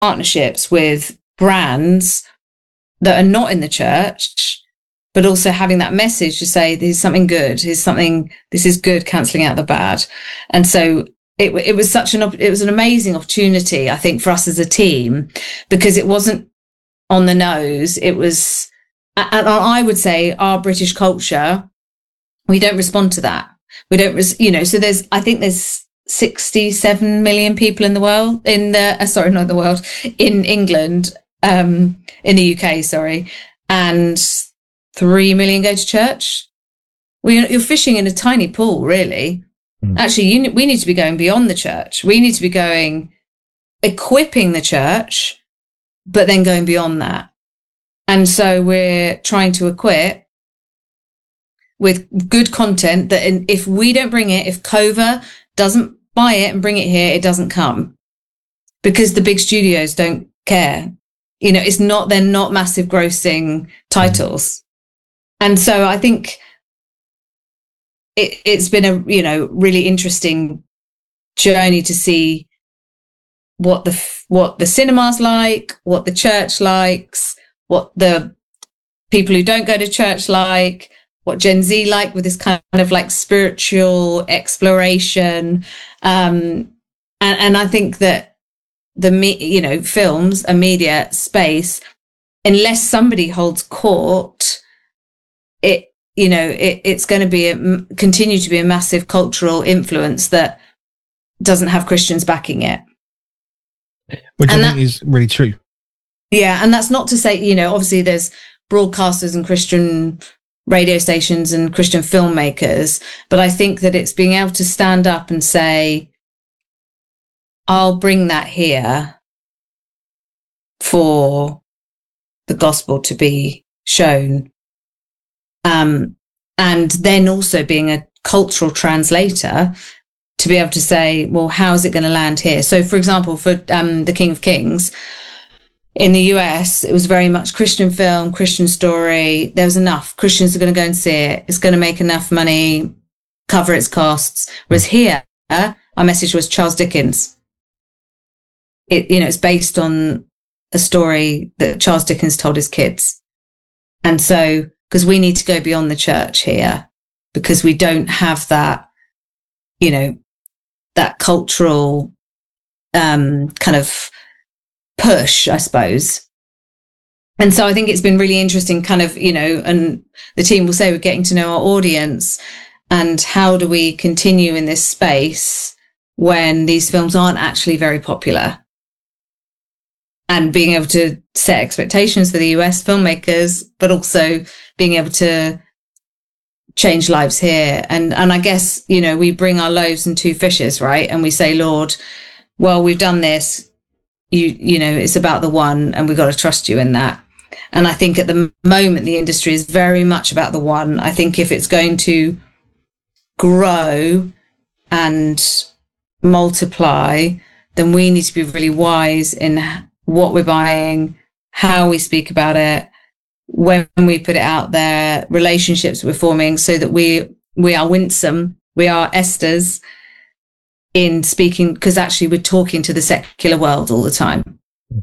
partnerships with brands that are not in the church, but also having that message to say, this is something good, this is good, cancelling out the bad. And so it was an amazing opportunity, I think, for us as a team, because it wasn't on the nose. It was, and I would say our British culture, we don't respond to that. We don't, so I think there's 67 million people in the world, in England, in the UK, sorry, and 3 million go to church. Well, you're fishing in a tiny pool, really. Actually, we need to be going beyond the church. We need to be equipping the church, but then going beyond that. And so we're trying to equip with good content that if we don't bring it, if Cova doesn't buy it and bring it here, it doesn't come, because the big studios don't care. They're not massive grossing titles. And so I think it's been a, really interesting journey to see what the cinema's like, what the church likes, what the people who don't go to church like, what Gen Z like with this kind of like spiritual exploration. And I think that films and media space, unless somebody holds court, it's going to continue to be a massive cultural influence that doesn't have Christians backing it. Which I think is really true. Yeah, and that's not to say, obviously there's broadcasters and Christian radio stations and Christian filmmakers, but I think that it's being able to stand up and say, I'll bring that here for the gospel to be shown. And then also being a cultural translator to be able to say, well, how is it going to land here? So, for example, for The King of Kings, in the US, it was very much Christian film, Christian story. There was enough. Christians are going to go and see it. It's going to make enough money, cover its costs. Whereas here, our message was Charles Dickens. It's based on a story that Charles Dickens told his kids. And so, because we need to go beyond the church here, because we don't have that, that cultural kind of push, I suppose. And so I think it's been really interesting kind of, and the team will say we're getting to know our audience, and how do we continue in this space when these films aren't actually very popular, and being able to set expectations for the US filmmakers, but also being able to change lives here. And I guess, we bring our loaves and 2 fishes, right? And we say, Lord, well, we've done this. It's about the one, and we've got to trust you in that. And I think at the moment, the industry is very much about the one. I think if it's going to grow and multiply, then we need to be really wise in what we're buying, how we speak about it, when we put it out there, relationships we're forming, so that we are winsome, we are Esther's in speaking, because actually we're talking to the secular world all the time.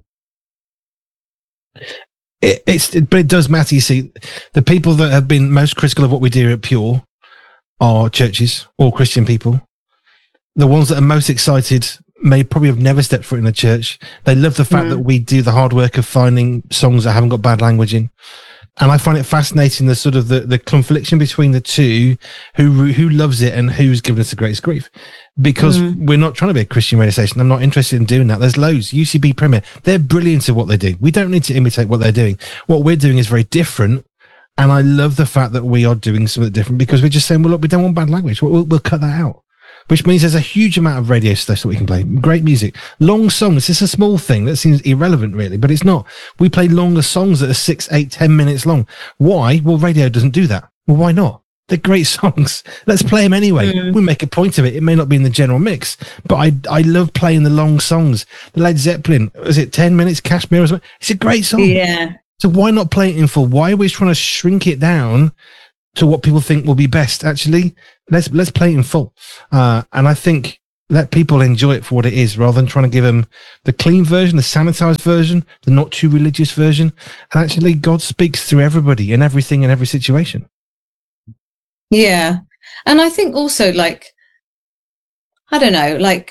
But it does matter. You see, the people that have been most critical of what we do at Pure are churches or Christian people. The ones that are most excited may probably have never stepped foot in a church. They love the fact that we do the hard work of finding songs that haven't got bad language in. And I find it fascinating, the sort of the confliction between the two, who loves it and who's given us the greatest grief. Because we're not trying to be a Christian radio station. I'm not interested in doing that. There's loads. UCB Premier, they're brilliant at what they do. We don't need to imitate what they're doing. What we're doing is very different. And I love the fact that we are doing something different, because we're just saying, well, look, we don't want bad language. We'll cut that out. Which means there's a huge amount of radio stuff that we can play. Great music. Long songs. It's a small thing that seems irrelevant, really, but it's not. We play longer songs that are 6, 8, 10 minutes long. Why? Well, radio doesn't do that. Well, why not? They're great songs. Let's play them anyway. We make a point of it. It may not be in the general mix, but I love playing the long songs. The Led Zeppelin, was it 10 minutes? Kashmir or something? It's a great song. Yeah. So why not play it in full? Why are we trying to shrink it down to what people think will be best? Actually, let's play it in full. And I think let people enjoy it for what it is, rather than trying to give them the clean version, the sanitized version, the not too religious version. And actually, God speaks through everybody and everything in every situation. Yeah. And I think also, like, I don't know, like,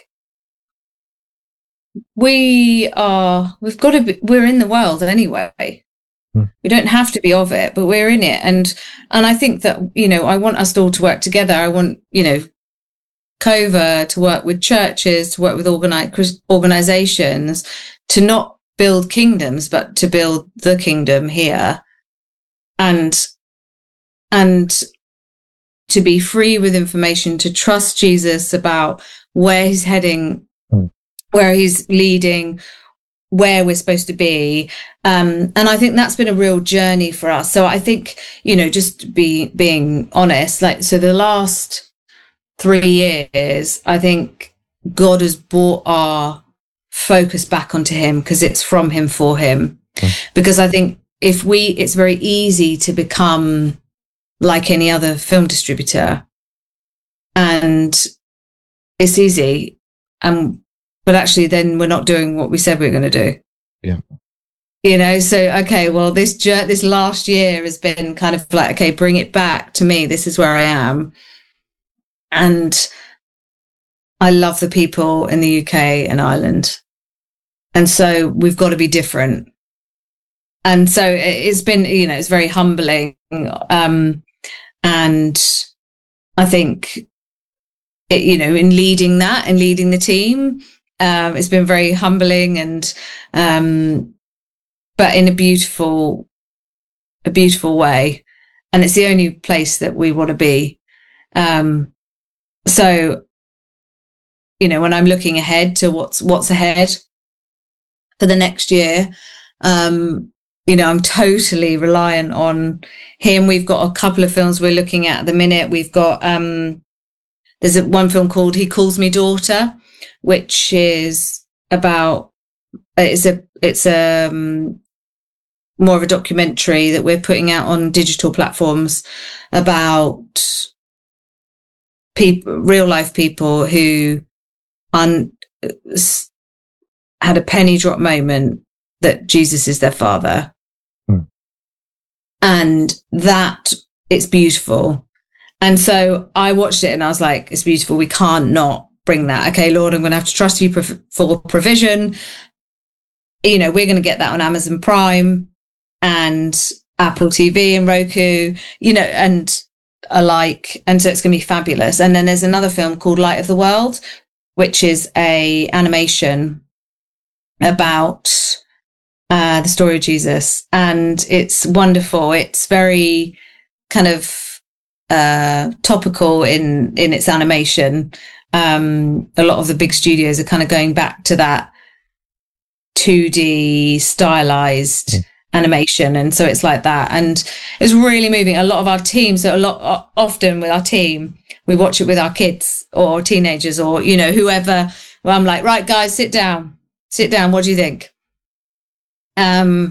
we're in the world anyway. We don't have to be of it, but we're in it. And I think that, you know, I want us all to work together. I want, you know, Cova to work with churches, to work with organizations, to not build kingdoms, but to build the kingdom here. And to be free with information, to trust Jesus about where he's heading, where he's leading, where we're supposed to be. And I think that's been a real journey for us. So I think, you know, just being honest, like, so the last 3 years, I think God has brought our focus back onto him, because it's from him for him. Because I think it's very easy to become like any other film distributor, and it's easy. But actually then we're not doing what we said we were going to do. Yeah. You know, so, okay, well, this last year has been kind of like, okay, bring it back to me. This is where I am. And I love the people in the UK and Ireland. And so we've got to be different. And so it's been, you know, it's very humbling. And I think, you know, in leading the team, it's been very humbling, and but in a beautiful way. And it's the only place that we want to be. So, you know, when I'm looking ahead to what's ahead for the next year, you know, I'm totally reliant on him. We've got a couple of films we're looking at the minute. We've got, there's one film called He Calls Me Daughter, which is about, it's more of a documentary that we're putting out on digital platforms about real life people who had a penny drop moment that Jesus is their father. And that, it's beautiful. And so I watched it and I was like, it's beautiful. We can't not bring that. Okay, Lord, I'm going to have to trust you for provision. You know, we're going to get that on Amazon Prime and Apple TV and Roku, you know, and alike. And so it's going to be fabulous. And then there's another film called Light of the World, which is a animation about the story of Jesus. And it's wonderful. It's very kind of topical in its animation. A lot of the big studios are kind of going back to that 2D stylized animation, and so it's like that, and it's really moving. A lot of our teams, often with our team, we watch it with our kids or teenagers or, you know, whoever. Well, I'm like, right, guys, sit down. What do you think? And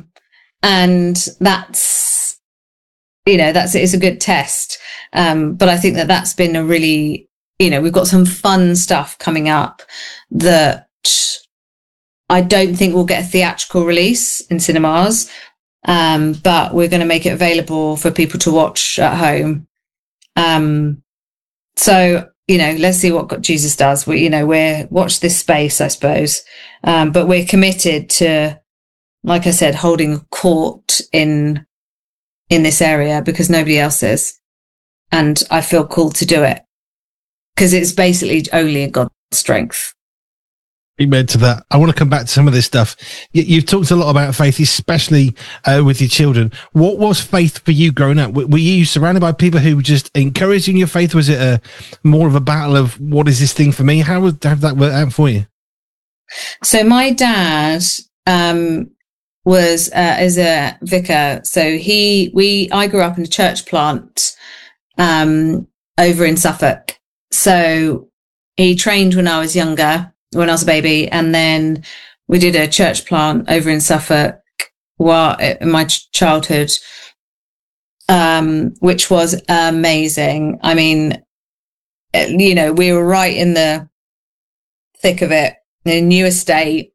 that's, you know, it's a good test. But I think that's been a really, you know, we've got some fun stuff coming up that I don't think we'll get a theatrical release in cinemas, but we're going to make it available for people to watch at home. So, you know, let's see what Jesus does. We're watch this space, I suppose. But we're committed to, like I said, holding a court in this area because nobody else is. And I feel called to do it because it's basically only in God's strength. Amen to that. I want to come back to some of this stuff. You've talked a lot about faith, especially with your children. What was faith for you growing up? Were you surrounded by people who were just encouraging your faith? Was it more of a battle of what is this thing for me? How would that work out for you? So my dad was as a vicar. So I grew up in a church plant over in Suffolk. So he trained when I was younger, when I was a baby, and then we did a church plant over in Suffolk in my childhood, which was amazing. I mean, you know, we were right in the thick of it, a new estate,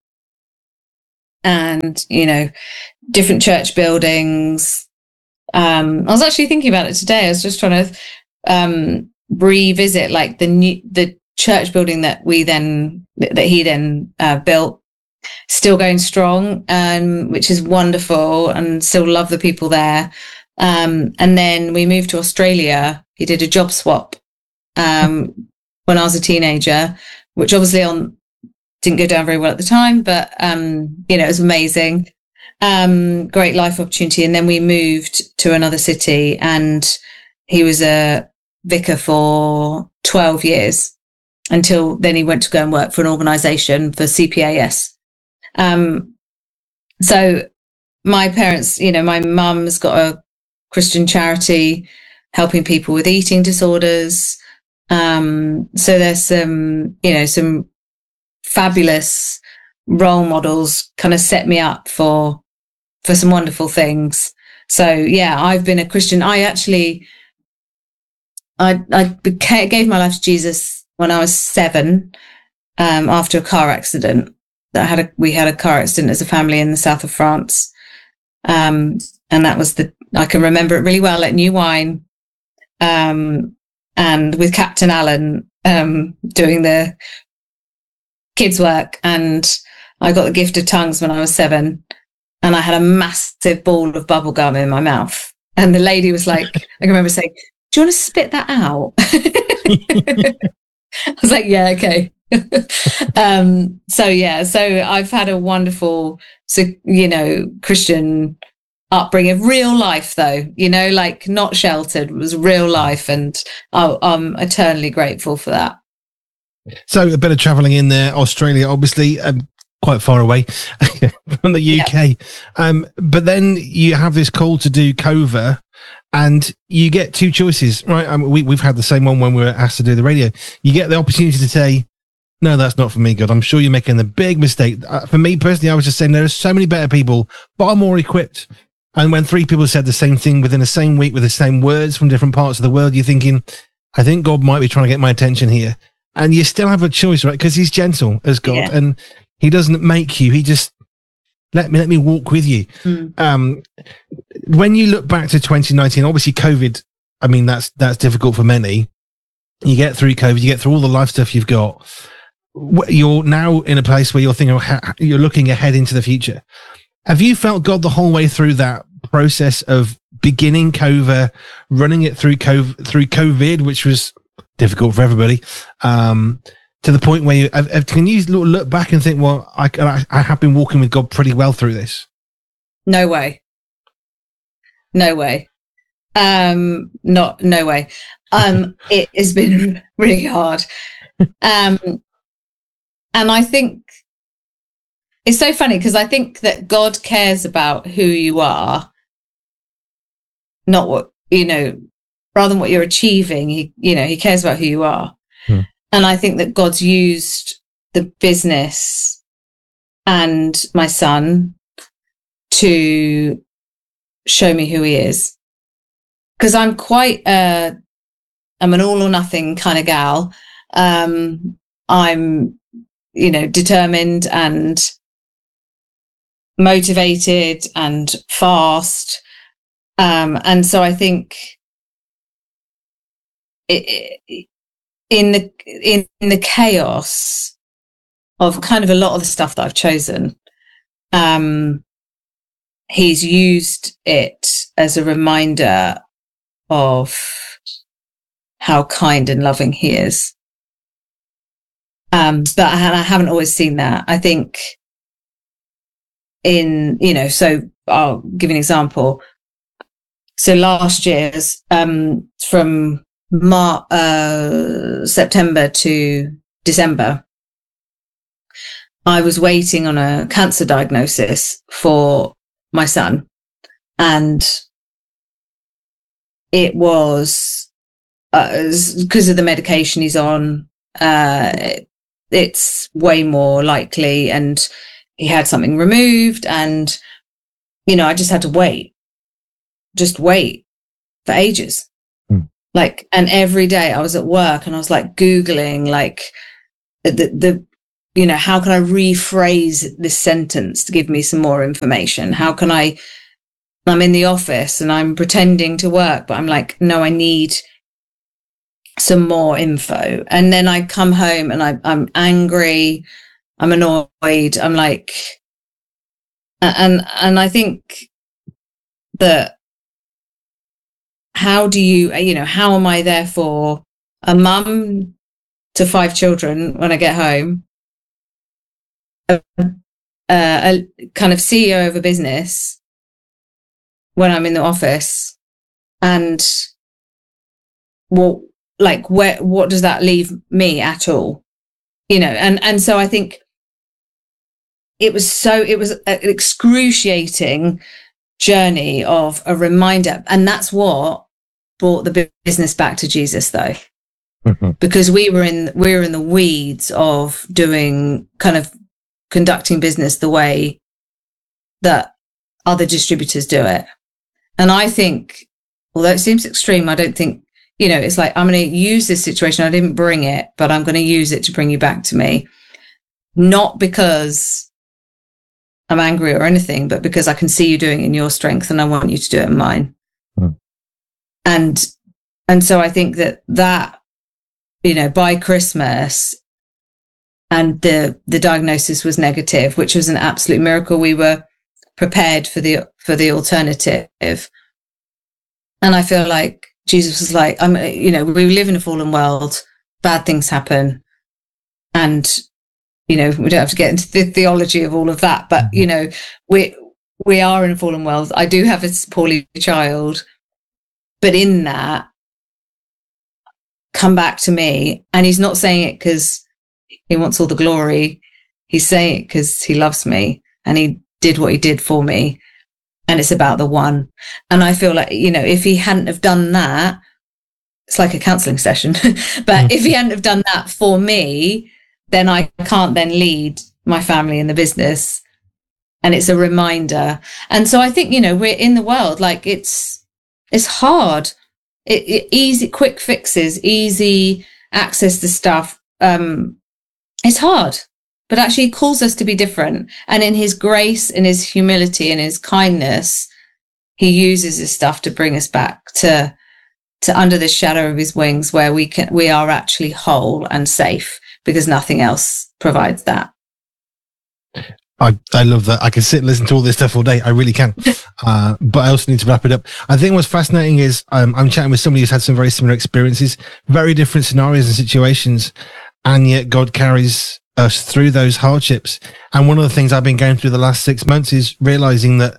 and, you know, different church buildings. I was actually thinking about it today. I was just trying to revisit like the church building that he then built, still going strong, which is wonderful, and still love the people there. And then we moved to Australia. He did a job swap when I was a teenager, which obviously didn't go down very well at the time, but you know, it was amazing. Great life opportunity. And then we moved to another city, and he was a vicar for 12 years until then he went to go and work for an organisation for CPAS. So my parents, you know, my mum's got a Christian charity helping people with eating disorders. So there's some, you know, some fabulous role models kind of set me up for some wonderful things. So yeah, I've been a Christian. I gave my life to Jesus when I was 7, after a car accident. We had a car accident as a family in the south of France. And that was I can remember it really well at New Wine. And with Captain Allen, doing the kids work, and I got the gift of tongues when I was 7, and I had a massive ball of bubble gum in my mouth. And the lady was like, I can remember saying, "Do you want to spit that out?" I was like, "Yeah, okay." So I've had a wonderful, you know, Christian upbringing, real life though, you know, like not sheltered, it was real life, and I'm eternally grateful for that. So a bit of traveling in there, Australia, obviously, quite far away from the UK. Yeah. But then you have this call to do cover, and you get 2 choices, right? I mean, we've had the same one when we were asked to do the radio. You get the opportunity to say, "No, that's not for me, God. I'm sure you're making a big mistake." For me personally, I was just saying there are so many better people, far more equipped. And when 3 people said the same thing within the same week with the same words from different parts of the world, you're thinking, I think God might be trying to get my attention here. And you still have a choice, right? Because he's gentle as God, and he doesn't make you. He just let me walk with you. When you look back to 2019, obviously COVID, I mean, that's difficult for many. You get through COVID, you get through all the life stuff you've got. You're now in a place where you're thinking, you're looking ahead into the future. Have you felt God the whole way through that process of beginning COVID, running it through COVID, which was difficult for everybody, to the point where can you look back and think, well, I have been walking with God pretty well through this? No way. No way. No way. It has been really hard. And I think it's so funny because I think that God cares about who you are, not what, you know, rather than what you're achieving. He cares about who you are. And I think that God's used the business and my son to show me who he is. Because I'm I'm an all or nothing kind of gal. I'm, you know, determined and motivated and fast. And so I think in the chaos of kind of a lot of the stuff that I've chosen, he's used it as a reminder of how kind and loving he is. But I haven't always seen that. I think so I'll give you an example. So last year's, from September to December, I was waiting on a cancer diagnosis for my son, and it was because of the medication he's on. It's way more likely, and he had something removed, and I just had to wait for ages. Like, and every day I was at work and I was like Googling like the how can I rephrase this sentence to give me some more information? How can I'm in the office and I'm pretending to work, but I'm like, no, I need some more info. And then I come home and I'm angry, I'm annoyed, I'm like, and I think that how am I therefore a mum to 5 children when I get home, a kind of CEO of a business when I'm in the office, and what does that leave me at all? And so I think it was an excruciating journey of a reminder. And that's what brought the business back to Jesus, though. Mm-hmm. Because we were in the weeds of conducting business the way that other distributors do it. And I think, although it seems extreme, I don't think, it's like, I'm going to use this situation. I didn't bring it, but I'm going to use it to bring you back to me. Not because I'm angry or anything, but because I can see you doing it in your strength and I want you to do it in mine. Mm. And so I think that by Christmas, and the diagnosis was negative, which was an absolute miracle. We were prepared for the alternative. And I feel like Jesus was like, we live in a fallen world, bad things happen. And, we don't have to get into the theology of all of that, but, we are in a fallen world. I do have a poorly child, but in that, come back to me. And he's not saying it because he wants all the glory. He's saying it because he loves me and he did what he did for me. And it's about the one. And I feel like, if he hadn't have done that, it's like a counseling session, but if he hadn't have done that for me, then I can't then lead my family in the business. And it's a reminder. And so I think, we're in the world, like it's hard. Easy, quick fixes, easy access to stuff. It's hard, but actually he calls us to be different. And in his grace, in his humility, in his kindness, he uses his stuff to bring us back to under the shadow of his wings, where we are actually whole and safe, because nothing else provides that. I love that. I can sit and listen to all this stuff all day. I really can. But I also need to wrap it up. I think what's fascinating is I'm chatting with somebody who's had some very similar experiences, very different scenarios and situations, and yet God carries us through those hardships. And one of the things I've been going through the last 6 months is realizing that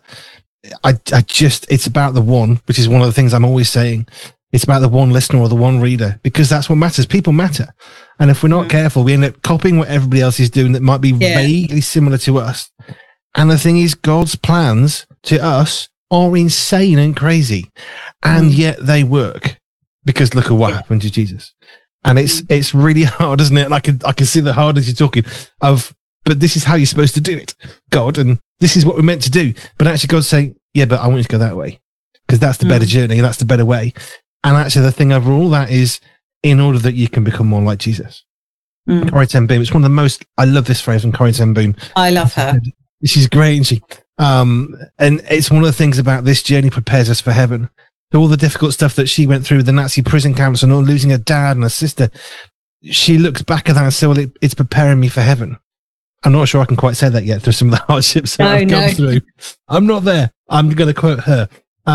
it's about the one, which is one of the things I'm always saying. It's about the one listener or the one reader, because that's what matters. People matter. And if we're not careful, we end up copying what everybody else is doing that might be vaguely similar to us. And the thing is, God's plans to us are insane and crazy. And yet they work, because look at what happened to Jesus. And it's really hard, isn't it? And I can see the hard as you're talking but this is how you're supposed to do it, God. And this is what we're meant to do. But actually God's saying, yeah, but I want you to go that way, because that's the better journey. That's the better way. And actually, the thing over all that is, in order that you can become more like Jesus. Corrie ten Boom. It's one of the most. I love this phrase from Corrie ten Boom. I love her. She's great, isn't she? And it's one of the things about this journey prepares us for heaven. So all the difficult stuff that she went through with the Nazi prison camps and all, losing her dad and her sister, she looks back at that and says, "Well, it's preparing me for heaven." I'm not sure I can quite say that yet through some of the hardships that I've gone through. I'm not there. I'm going to quote her.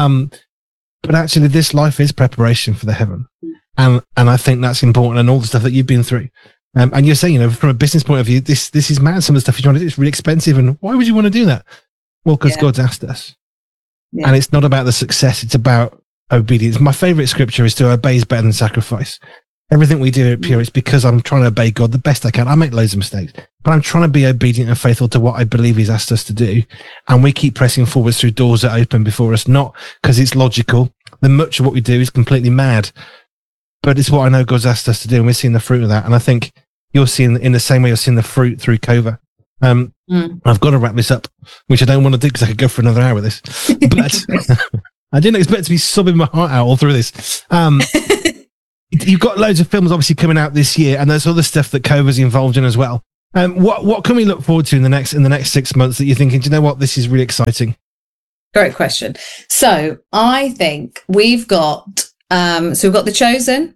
But actually, this life is preparation for the heaven. And I think that's important, and all the stuff that you've been through. And you're saying, from a business point of view, this is mad. Some of the stuff you're trying to do is really expensive. And why would you want to do that? Well, because God's asked us. Yeah. And it's not about the success. It's about obedience. My favorite scripture is to obey is better than sacrifice. Everything we do at Pure, it's because I'm trying to obey God the best I can. I make loads of mistakes, but I'm trying to be obedient and faithful to what I believe he's asked us to do. And we keep pressing forwards through doors that open before us, not because it's logical. Then much of what we do is completely mad, but it's what I know God's asked us to do. And we're seeing the fruit of that. And I think you're seeing, in the same way you're seeing the fruit through Cova. I've got to wrap this up, which I don't want to do because I could go for another hour with this, but I didn't expect to be sobbing my heart out all through this. You've got loads of films obviously coming out this year, and there's other stuff that Cova's involved in as well. What can we look forward to in the next 6 months that you're thinking, do you know what, this is really exciting? Great question. So I think we've got The Chosen,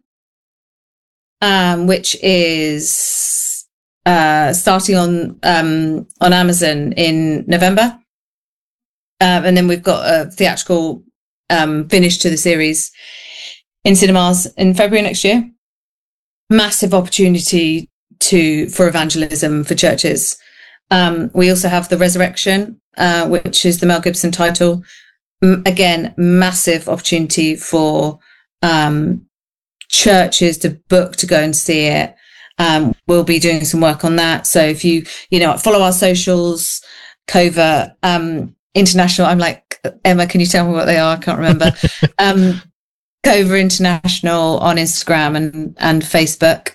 which is starting on Amazon in November, and then we've got a theatrical finish to the series in cinemas in February next year. Massive opportunity for evangelism for churches. We also have The Resurrection, which is the Mel Gibson title. Again, massive opportunity for churches to book to go and see it. We'll be doing some work on that. So if you follow our socials, Covert International. I'm like, Emma, can you tell me what they are? I can't remember. Covert International on Instagram and Facebook.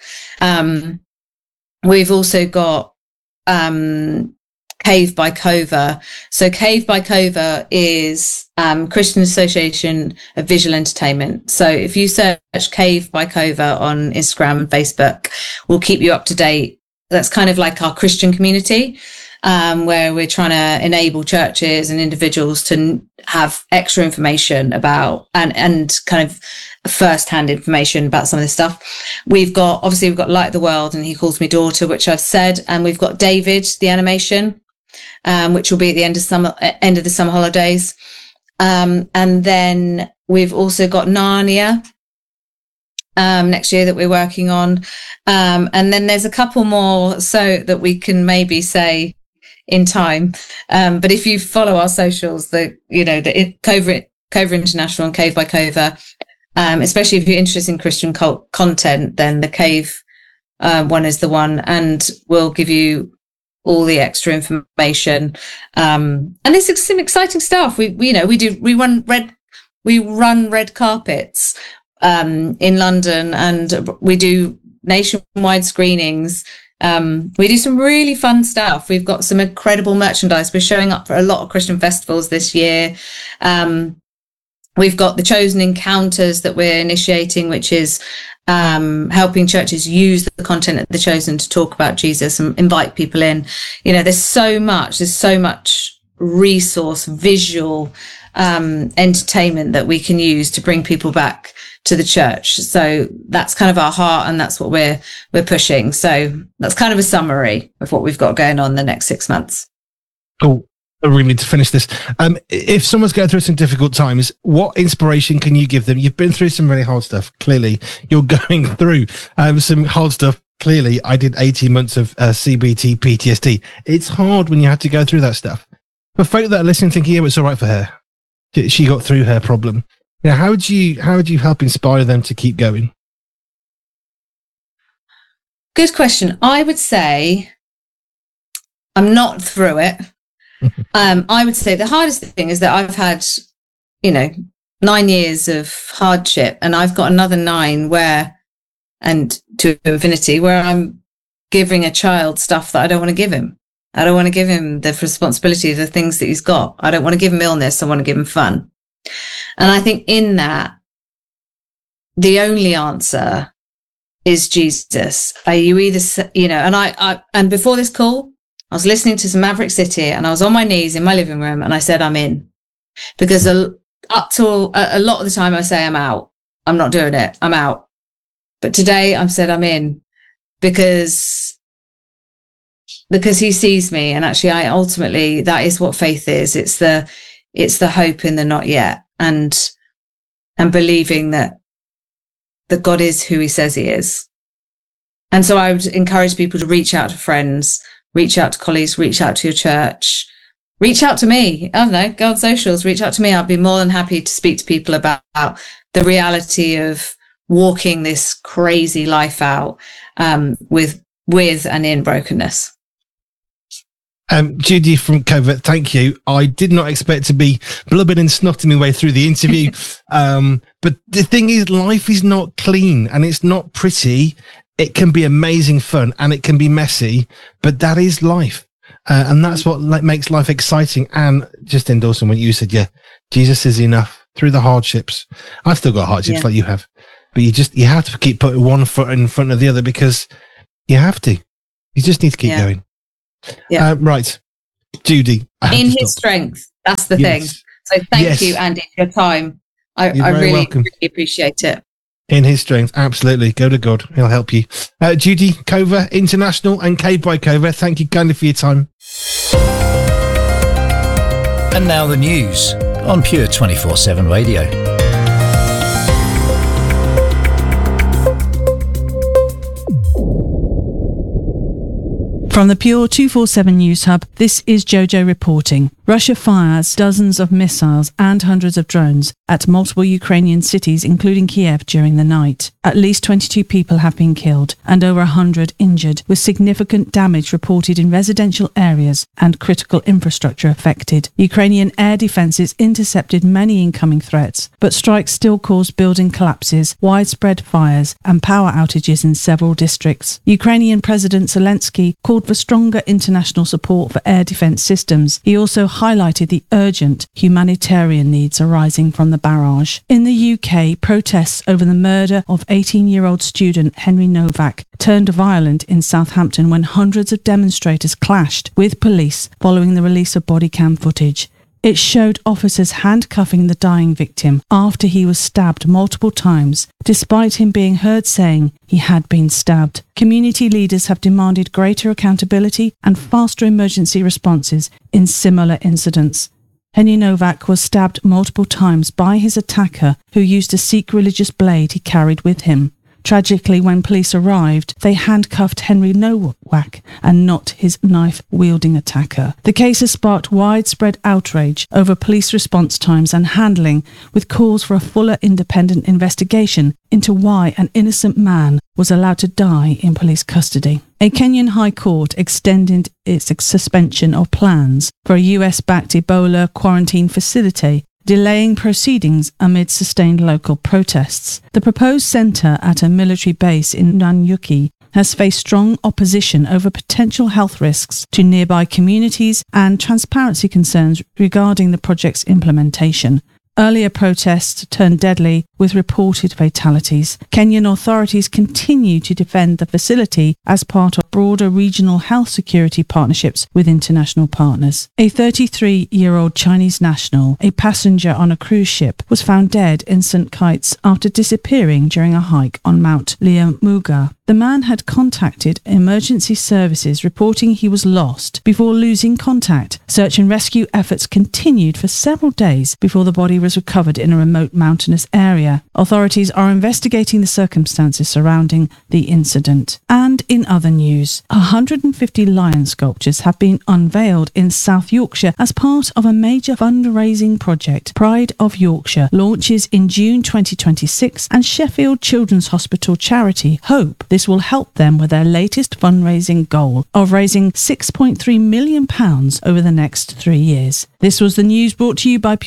We've also got Cave by Covert. So Cave by Covert is Christian Association of Visual Entertainment. So if you search Cave by Covert on Instagram and Facebook, we'll keep you up to date. That's kind of like our Christian community, where we're trying to enable churches and individuals to have extra information about and kind of first-hand information about some of this stuff. We've got Light of the World and He Calls Me Daughter, which I've said, and we've got David, the animation, which will be at the end of the summer holidays. And then we've also got Narnia next year that we're working on. And then there's a couple more so that we can maybe say in time. But if you follow our socials, the Covert International and Cave by Covert, especially if you're interested in Christian content, then the Cave one is the one, and we'll give you all the extra information. And there's some exciting stuff. We run red carpets in London, and we do nationwide screenings. We do some really fun stuff. We've got some incredible merchandise. We're showing up for a lot of Christian festivals this year. We've got the Chosen Encounters that we're initiating, which is helping churches use the content of the Chosen to talk about Jesus and invite people in. There's so much resource, visual entertainment that we can use to bring people back to the church. So that's kind of our heart, and that's what we're pushing. So that's kind of a summary of what we've got going on the next 6 months. Cool. I really need to finish this. If someone's going through some difficult times, what inspiration can you give them? You've been through some really hard stuff. Clearly, you're going through some hard stuff. Clearly, I did 18 months of CBT PTSD. It's hard when you have to go through that stuff. For folk that are listening, thinking, yeah, it's all right for her. She got through her problem. How would you help inspire them to keep going? Good question. I would say I'm not through it. I would say the hardest thing is that I've had, 9 years of hardship, and I've got another 9 and to infinity, where I'm giving a child stuff that I don't want to give him. I don't want to give him the responsibility of the things that he's got. I don't want to give him illness. I want to give him fun. And I think in that, the only answer is Jesus. Are you either, and before this call, I was listening to some Maverick City, and I was on my knees in my living room, and I said, I'm in. Because up to a lot of the time I say I'm out. I'm not doing it. I'm out. But today I've said I'm in because he sees me. And actually ultimately that is what faith is. It's the hope in the not yet, and believing that God is who he says he is. And so I would encourage people to reach out to friends, reach out to colleagues, reach out to your church, reach out to me. I don't know, go on socials, reach out to me. I'd be more than happy to speak to people about the reality of walking this crazy life out with and in brokenness. Judy from Covert, thank you. I did not expect to be blubbering and snotting my way through the interview. But the thing is, life is not clean and it's not pretty. It can be amazing fun and it can be messy, but that is life. And that's what makes life exciting. And just endorsing what you said, yeah, Jesus is enough through the hardships. I've still got hardships like you have, but you have to keep putting one foot in front of the other because you have to. You just need to keep going. Yeah. Right. Judy. In his strength. That's the thing. So thank you, Andy, for your time. I really appreciate it. In his strength, absolutely. Go to God. He'll help you. Judy Cover, International and Cave by Cover, thank you kindly for your time. And now the news on Pure 24/7 Radio. From the Pure 247 News Hub, this is Jojo reporting. Russia fires dozens of missiles and hundreds of drones at multiple Ukrainian cities, including Kiev, during the night. At least 22 people have been killed and over 100 injured, with significant damage reported in residential areas and critical infrastructure affected. Ukrainian air defences intercepted many incoming threats, but strikes still caused building collapses, widespread fires and power outages in several districts. Ukrainian President Zelensky called for stronger international support for air defence systems. He also highlighted the urgent humanitarian needs arising from the barrage. In the UK, protests over the murder of 18-year-old student Henry Novak turned violent in Southampton when hundreds of demonstrators clashed with police following the release of body cam footage. It showed officers handcuffing the dying victim after he was stabbed multiple times, despite him being heard saying he had been stabbed. Community leaders have demanded greater accountability and faster emergency responses in similar incidents. Henry Novak was stabbed multiple times by his attacker, who used a Sikh religious blade he carried with him. Tragically, when police arrived, they handcuffed Henry Novak and not his knife-wielding attacker. The case has sparked widespread outrage over police response times and handling, with calls for a fuller independent investigation into why an innocent man was allowed to die in police custody. A Kenyan High Court extended its suspension of plans for a US-backed Ebola quarantine facility, delaying proceedings amid sustained local protests. The proposed centre at a military base in Nanyuki has faced strong opposition over potential health risks to nearby communities and transparency concerns regarding the project's implementation. Earlier protests turned deadly with reported fatalities. Kenyan authorities continue to defend the facility as part of broader regional health security partnerships with international partners. A 33-year-old Chinese national, a passenger on a cruise ship, was found dead in St. Kitts after disappearing during a hike on Mount Liamuga. The man had contacted emergency services reporting he was lost before losing contact. Search and rescue efforts continued for several days before the body was recovered in a remote mountainous area. Authorities are investigating the circumstances surrounding the incident. And in other news, 150 lion sculptures have been unveiled in South Yorkshire as part of a major fundraising project. Pride of Yorkshire launches in June 2026, and Sheffield Children's Hospital charity Hope this will help them with their latest fundraising goal of raising £6.3 million over the next 3 years. This was the news brought to you by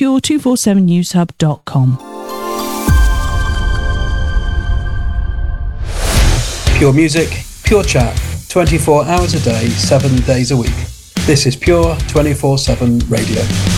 Pure247newshub.com. Pure music, pure chat, 24 hours a day, 7 days a week. This is Pure 24/7 Radio.